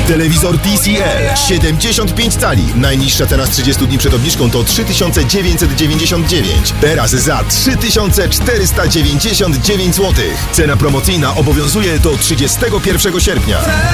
Telewizor TCL 75 cali. Najniższa cena z 30 dni przed obniżką to 3999. Teraz za 3499 zł. Cena promocyjna obowiązuje do 31 sierpnia.